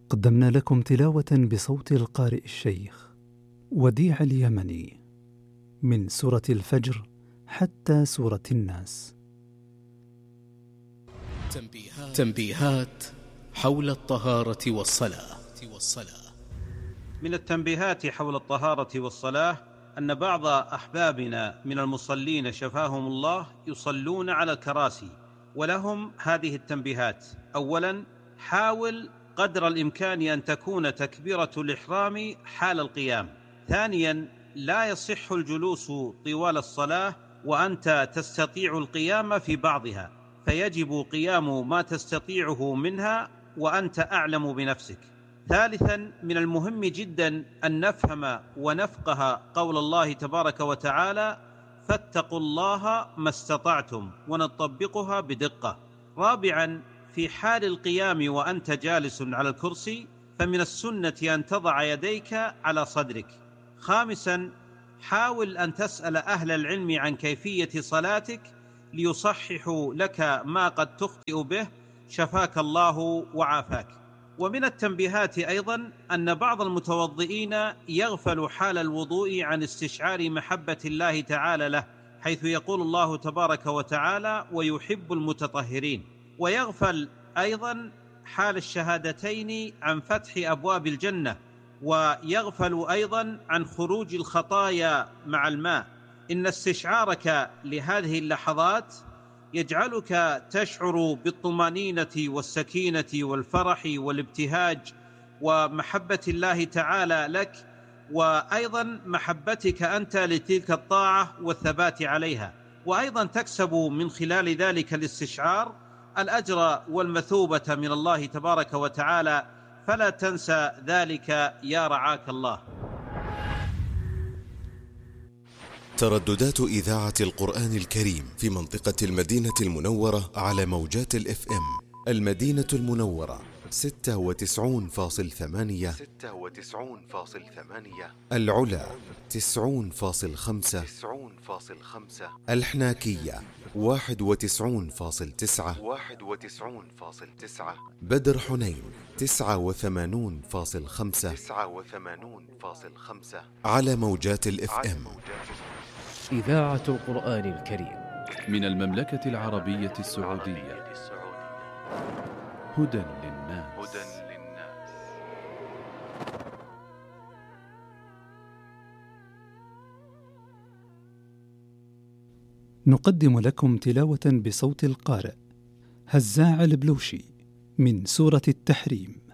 قدمنا لكم تلاوة بصوت القارئ الشيخ وديع اليمني من سورة الفجر حتى سورة الناس. تنبيهات حول الطهارة والصلاة. من التنبيهات حول الطهارة والصلاة أن بعض أحبابنا من المصلين شفاهم الله يصلون على الكراسي، ولهم هذه التنبيهات. أولا، حاول قدر الإمكان أن تكون تكبيرة الإحرام حال القيام. ثانيا، لا يصح الجلوس طوال الصلاة وأنت تستطيع القيام في بعضها، فيجب قيام ما تستطيعه منها وأنت أعلم بنفسك. ثالثا، من المهم جدا أن نفهم ونفقه قول الله تبارك وتعالى: فاتقوا الله ما استطعتم، ونطبقها بدقة. رابعا، في حال القيام وأنت جالس على الكرسي فمن السنة أن تضع يديك على صدرك. خامسا، حاول أن تسأل أهل العلم عن كيفية صلاتك ليصححوا لك ما قد تخطئ به، شفاك الله وعافاك. ومن التنبيهات أيضا أن بعض المتوضئين يغفل حال الوضوء عن استشعار محبة الله تعالى له، حيث يقول الله تبارك وتعالى: ويحب المتطهرين. ويغفل أيضا حال الشهادتين عن فتح أبواب الجنة، ويغفل أيضا عن خروج الخطايا مع الماء. إن استشعارك لهذه اللحظات يجعلك تشعر بالطمأنينة والسكينة والفرح والابتهاج ومحبة الله تعالى لك، وأيضا محبتك أنت لتلك الطاعة والثبات عليها. وأيضا تكسب من خلال ذلك الاستشعار الأجر والمثوبة من الله تبارك وتعالى، فلا تنسى ذلك يا رعاك الله. ترددات إذاعة القرآن الكريم في منطقة المدينة المنورة على موجات الإف إم: المدينة المنورة 96.8، العلا 90.5، الحناكية 91.9، بدر حنين 89.5 على موجات الإف إم. إذاعة القرآن الكريم من المملكة العربية السعودية، هدى للناس. نقدم لكم تلاوة بصوت القارئ هزاع البلوشي من سورة التحريم.